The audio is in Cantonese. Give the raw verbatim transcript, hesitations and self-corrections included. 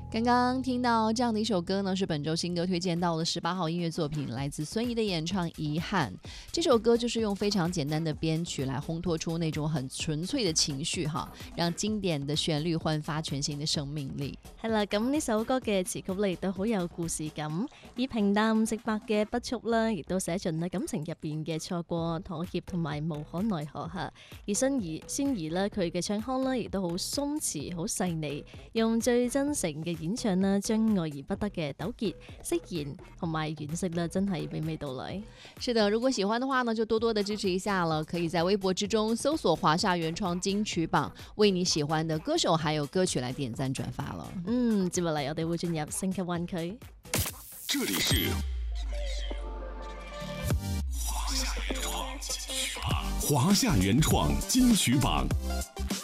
刚刚听到这样的一首歌呢，是本周新歌推荐到了十八号音乐作品，来自孙怡的演唱《遗憾》。这首歌就是用非常简单的编曲来烘托出那种很純粹的情緒哈，讓經典的旋律煥發全新的生命力。 係啦，咁呢首歌嘅詞曲咧亦都好有故事感，以平淡直白嘅筆觸啦，亦都寫盡啦感情入邊嘅錯過、妥協同埋無可奈何嚇。而孫怡孫怡咧佢嘅唱腔咧亦都好鬆弛、好細膩，用最真誠嘅演唱啦，將愛而不得嘅糾結、釋然同埋惋惜啦，真係娓娓道來。 是的，如果喜歡的話呢，就多多的支持一下了。可以在微博之中搜索華夏原創金曲榜，為你喜歡的歌手還有歌曲來點讚轉發了。 嗯，接落嚟我哋會進入星級灣區。 這裡是華夏原創金曲榜。